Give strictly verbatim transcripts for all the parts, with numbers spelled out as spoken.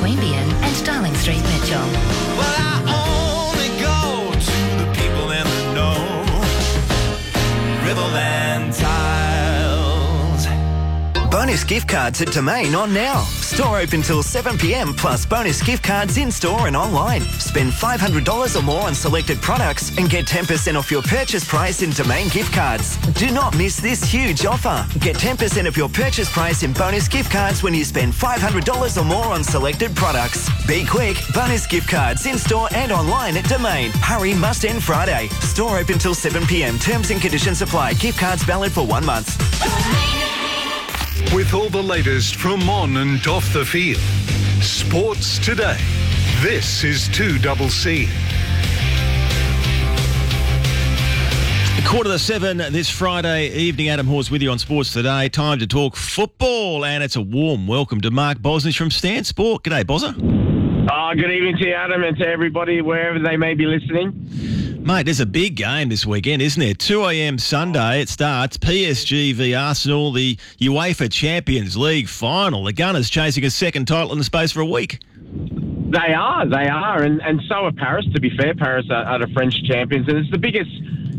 Queanbeyan and Darling Street, Mitchell. Well, I only go to the people in the know. Riverland Tiles. Bonus gift cards at Domain on now. Store open till seven p m plus bonus gift cards in store and online. Spend five hundred dollars or more on selected products and get ten percent off your purchase price in Domain gift cards. Do not miss this huge offer. Get ten percent of your purchase price in bonus gift cards when you spend five hundred dollars or more on selected products. Be quick. Bonus gift cards in store and online at Domain. Hurry, must end Friday. Store open till seven p m. Terms and conditions apply. Gift cards valid for one month. With all the latest from on and off the field. Sports Today. This is two double C. Quarter to seven this Friday evening. Adam Hawes with you on Sports Today. Time to talk football, and it's a warm welcome to Mark Bosnich from Stan Sport. G'day, Bozza. Oh, good evening to you, Adam, and to everybody wherever they may be listening. Mate, there's a big game this weekend, isn't there? two a m Sunday, it starts. P S G v Arsenal, the UEFA Champions League final. The Gunners chasing a second title in the space for a week. They are, they are, and, and so are Paris, to be fair. Paris are, are the French champions, and it's the biggest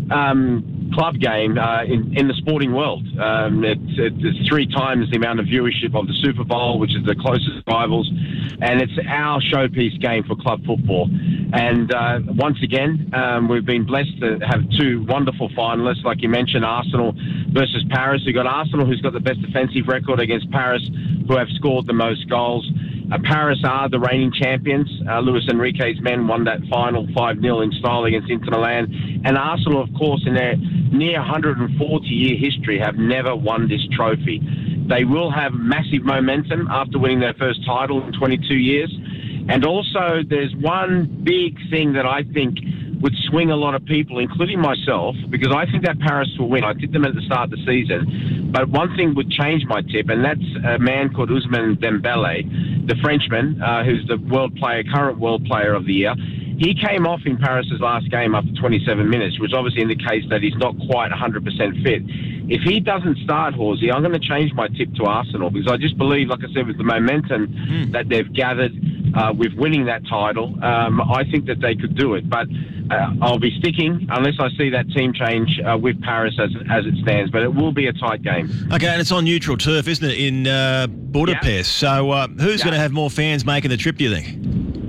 um, club game uh, in, in the sporting world. Um, it's, it's three times the amount of viewership of the Super Bowl, which is the closest rivals, and it's our showpiece game for club football. And uh, once again, um, we've been blessed to have two wonderful finalists, like you mentioned, Arsenal versus Paris. We've got Arsenal, who's got the best defensive record, against Paris, who have scored the most goals. Uh, Paris are the reigning champions. Uh, Luis Enrique's men won that final five nil in style against Inter Milan. And Arsenal, of course, in their near one hundred forty year history, have never won this trophy. They will have massive momentum after winning their first title in twenty-two years. And also, there's one big thing that I think would swing a lot of people, including myself, because I think that Paris will win. I tipped them at the start of the season. But one thing would change my tip, and that's a man called Ousmane Dembele, the Frenchman, uh, who's the world player, current world player of the year. He came off in Paris' last game after twenty-seven minutes, which obviously indicates that he's not quite one hundred percent fit. If he doesn't start, Horsey, I'm going to change my tip to Arsenal, because I just believe, like I said, with the momentum mm. that they've gathered uh, with winning that title, um, I think that they could do it. But uh, I'll be sticking unless I see that team change uh, with Paris as as it stands. But it will be a tight game. Okay, and it's on neutral turf, isn't it, in uh, Budapest? Yep. So uh, who's yep. going to have more fans making the trip, do you think?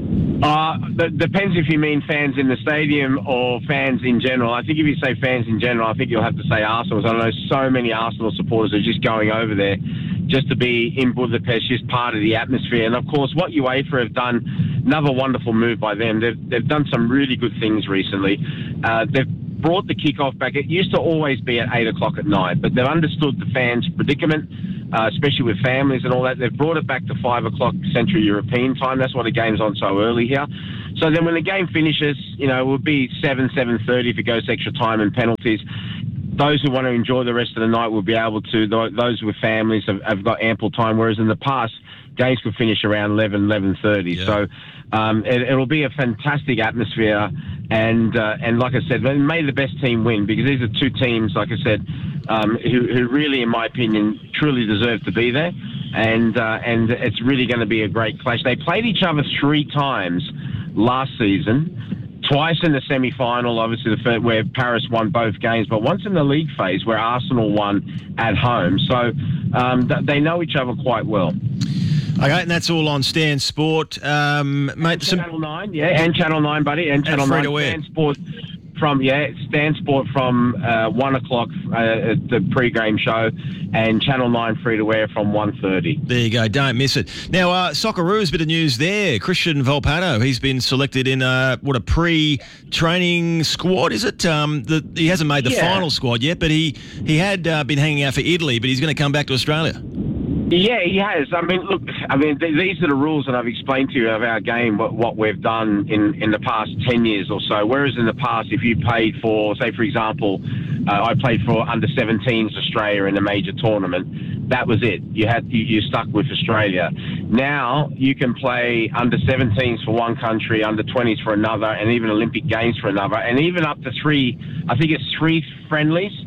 Uh, that depends if you mean fans in the stadium or fans in general. I think if you say fans in general, I think you'll have to say Arsenal. I know so many Arsenal supporters are just going over there just to be in Budapest, just part of the atmosphere. And, of course, what UEFA have done, another wonderful move by them. They've, they've done some really good things recently. Uh, they've brought the kickoff back. It used to always be at eight o'clock at night, but they've understood the fans' predicament, uh, especially with families and all that. They've brought it back to five o'clock Central European time. That's why the game's on so early here. So then when the game finishes, you know, it will be seven, seven thirty if it goes to extra time and penalties. Those who want to enjoy the rest of the night will be able to. Those with families have, have got ample time, whereas in the past, games could finish around eleven, eleven thirty. Yeah. So um, it, it'll be a fantastic atmosphere. And uh, and like I said, may the best team win, because these are two teams, like I said, um, who, who really, in my opinion, truly deserve to be there. And uh, and it's really going to be a great clash. They played each other three times last season, twice in the semi-final, obviously the first, where Paris won both games, but once in the league phase where Arsenal won at home. So um, th- they know each other quite well. Okay, and that's all on Stan Sport. Um, mate, and Channel some... nine, yeah, and Channel nine, buddy, and Channel and nine. To Stan Sport from, yeah, Stan Sport from uh, one o'clock uh, at the pre-game show, and Channel nine free to wear from one thirty. There you go, don't miss it. Now, uh, Socceroos, bit of news there. Christian Volpato, he's been selected in a, what, a pre-training squad, is it? Um, the, he hasn't made the yeah. final squad yet, but he, he had uh, been hanging out for Italy, but he's going to come back to Australia. Yeah, he has. I mean, look, I mean, th- these are the rules that I've explained to you of our game, what, what we've done in, in the past ten years or so. Whereas in the past, if you played for, say, for example, uh, I played for under seventeens Australia in a major tournament, that was it. You had you, you stuck with Australia. Now you can play under seventeens for one country, under twenties for another, and even Olympic Games for another, and even up to three, I think it's three friendlies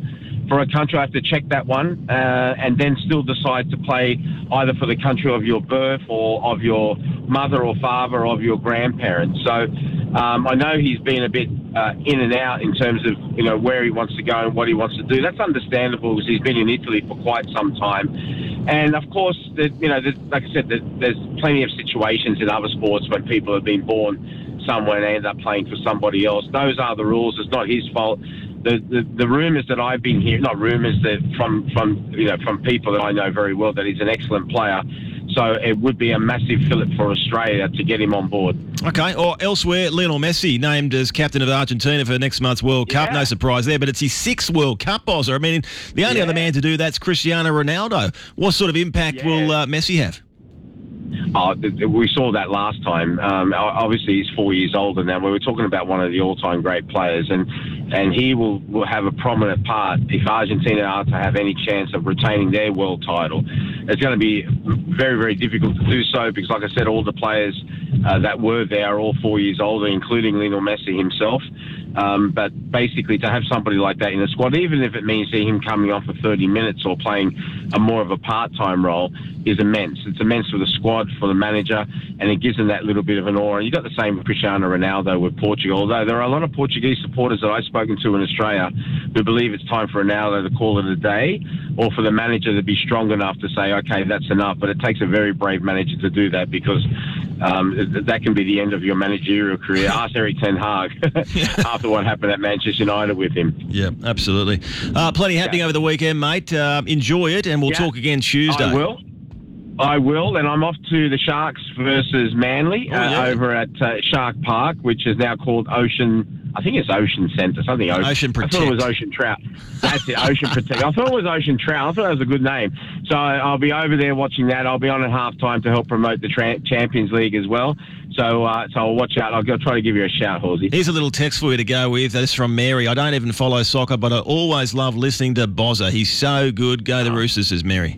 for a country, I have to check that one, uh, and then still decide to play either for the country of your birth or of your mother or father or of your grandparents. So um, I know he's been a bit uh, in and out in terms of, you know, where he wants to go and what he wants to do. That's understandable because he's been in Italy for quite some time. And, of course, the, you know, the, like I said, the, there's plenty of situations in other sports when people have been born somewhere and end up playing for somebody else. Those are the rules. It's not his fault. The, the, the rumours that I've been hearing, not rumours, that from, from, you know, from people that I know very well, that he's an excellent player. So it would be a massive fillip for Australia to get him on board. Okay, or elsewhere, Lionel Messi named as captain of Argentina for next month's World Cup. Yeah. No surprise there, but it's his sixth World Cup, Bozza. I mean, the only Yeah. other man to do that's Cristiano Ronaldo. What sort of impact Yeah. will uh, Messi have? Oh, th- th- we saw that last time. Um, o- obviously, he's four years older now. We were talking about one of the all-time great players, and and he will, will have a prominent part if Argentina are to have any chance of retaining their world title. It's going to be very, very difficult to do so because, like I said, all the players uh, that were there are all four years older, including Lionel Messi himself. Um, but basically, to have somebody like that in the squad, even if it means him coming on for thirty minutes or playing a more of a part-time role, is immense. It's immense for the squad, for the manager, and it gives them that little bit of an aura. And you've got the same with Cristiano Ronaldo with Portugal, although there are a lot of Portuguese supporters that I've spoken to in Australia who believe it's time for Ronaldo to call it a day, or for the manager to be strong enough to say, okay, that's enough. But it takes a very brave manager to do that because um, that can be the end of your managerial career. Ask Eric Ten Hag after what happened at Manchester United with him. Yeah, absolutely. Uh, plenty happening Yeah. over the weekend, mate. Uh, enjoy it, and we'll Yeah. talk again Tuesday. I will. I will, and I'm off to the Sharks versus Manly Oh, uh, yeah. over at uh, Shark Park, which is now called Ocean. I think it's Ocean Centre, something Ocean. Ocean I thought it was Protect. Ocean Trout. That's it, Ocean Protect. I thought it was Ocean Trout. I thought that was a good name. So I'll be over there watching that. I'll be on at half time to help promote the tra- Champions League as well. So uh, so I'll watch out. I'll go try to give you a shout, Horsey. Here's a little text for you to go with. That's from Mary. I don't even follow soccer, but I always love listening to Bozza. He's so good. Go the Roosters, says Mary.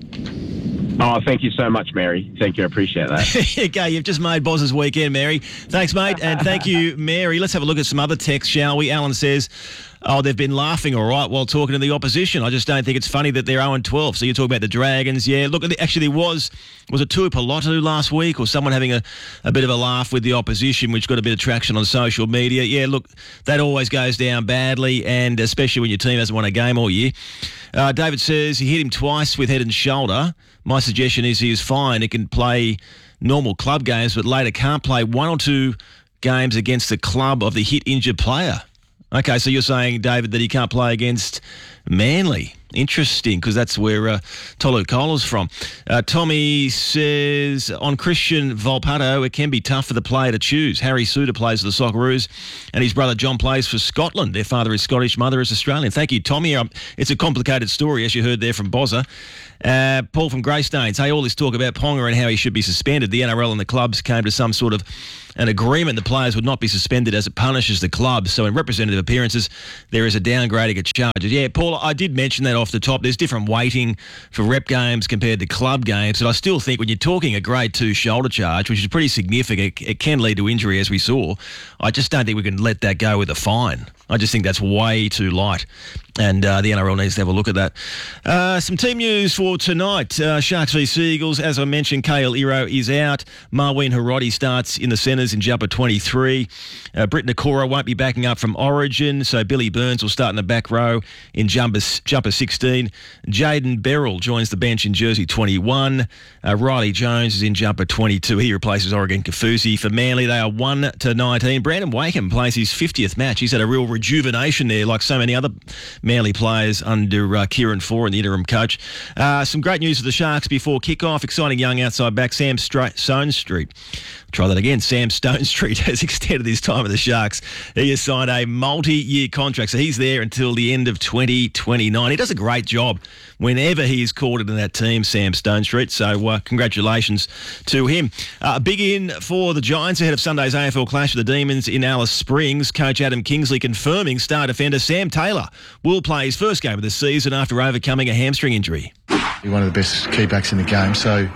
Oh, thank you so much, Mary. Thank you. I appreciate that. Okay, you've just made Bozza's weekend, Mary. Thanks, mate, and thank you, Mary. Let's have a look at some other texts, shall we? Alan says, oh, they've been laughing all right while talking to the opposition. I just don't think it's funny that they're oh and twelve. So you talk about the Dragons. Yeah, look, actually there was, was it Tuipulotu last week or someone having a, a bit of a laugh with the opposition, which got a bit of traction on social media. Yeah, look, that always goes down badly, and especially when your team hasn't won a game all year. Uh, David says he hit him twice with head and shoulder. My suggestion is he is fine. He can play normal club games, but later can't play one or two games against the club of the hit injured player. Okay, so you're saying, David, that he can't play against Manly. Interesting, because that's where uh, Tolu Kola's from. Uh, Tommy says, on Christian Volpato, it can be tough for the player to choose. Harry Suter plays for the Socceroos, and his brother John plays for Scotland. Their father is Scottish, mother is Australian. Thank you, Tommy. Um, it's a complicated story, as you heard there from Bozza. Uh, Paul from Greystanes, hey, all this talk about Ponga and how he should be suspended. The N R L and the clubs came to some sort of an agreement the players would not be suspended as it punishes the clubs. So in representative appearances, there is a downgrading of charges. Yeah, Paul, I did mention that off the top. There's different weighting for rep games compared to club games. And I still think when you're talking a grade two shoulder charge, which is pretty significant, it can lead to injury, as we saw. I just don't think we can let that go with a fine. I just think that's way too light. And uh, the N R L needs to have a look at that. Uh, some team news for tonight. Uh, Sharks v Seagulls. As I mentioned, Kale Iro is out. Marween Harodi starts in the centres in jumper twenty-three. Uh, Britt Nakora won't be backing up from Origin, so Billy Burns will start in the back row in jumper, jumper sixteen. Jaden Beryl joins the bench in jersey twenty-one. Uh, Riley Jones is in jumper twenty-two. He replaces Oregon Kafusi. For Manly, they are one to nineteen. Brandon Wakeham plays his fiftieth match. He's had a real rejuvenation there, like so many other Manly players under uh, Kieran Foran, the interim coach. Uh, some great news for the Sharks before kick-off. Exciting young outside back, Sam Stra- Stone Street. Try that again. Sam Stone Street has extended his time with the Sharks. He has signed a multi-year contract, so he's there until the end of twenty twenty-nine. He does a great job whenever he is called into that team, Sam Stone Street. So uh, congratulations to him. Uh, a big in for the Giants ahead of Sunday's A F L clash with the Demons in Alice Springs. Coach Adam Kingsley confirming star defender Sam Taylor will play his first game of the season after overcoming a hamstring injury. One of the best key backs in the game, so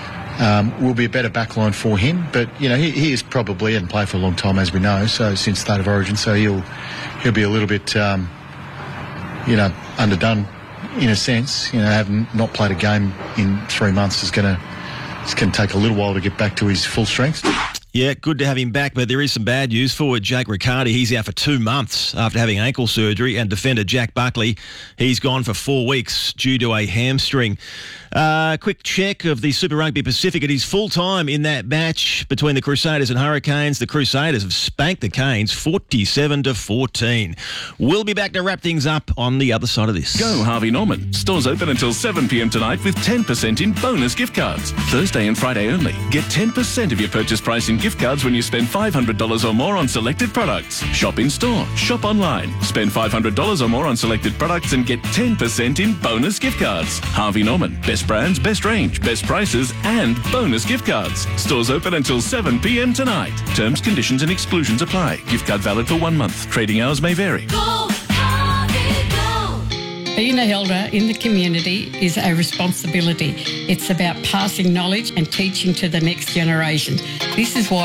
um, will be a better backline for him. But you know, he, he is probably hadn't played for a long time, as we know, so since State of Origin, so he'll he'll be a little bit um, you know underdone in a sense. You know, having not played a game in three months is going to it's going to take a little while to get back to his full strength. Yeah, good to have him back, but there is some bad news. Forward Jake Riccardi, he's out for two months after having ankle surgery, and defender Jack Buckley, he's gone for four weeks due to a hamstring. Uh, quick check of the Super Rugby Pacific. It is full-time in that match between the Crusaders and Hurricanes. The Crusaders have spanked the Canes forty-seven to fourteen. We'll be back to wrap things up on the other side of this. Go Harvey Norman. Stores open until seven p m tonight with ten percent in bonus gift cards. Thursday and Friday only. Get ten percent of your purchase price in gift cards when you spend five hundred dollars or more on selected products. Shop in store. Shop online. Spend five hundred dollars or more on selected products and get ten percent in bonus gift cards. Harvey Norman. Best brands, best range, best prices and bonus gift cards. Stores open until seven p m tonight. Terms, conditions and exclusions apply. Gift card valid for one month. Trading hours may vary. Go, Harvey, go. Being a elder in the community is a responsibility. It's about passing knowledge and teaching to the next generation. This is why